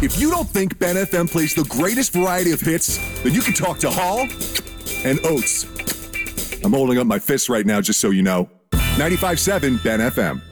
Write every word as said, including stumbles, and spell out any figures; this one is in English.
If you don't think Ben F M plays the greatest variety of hits, then you can talk to Hall and Oates. I'm holding up my fist right now, just so you know. ninety-five point seven Ben F M.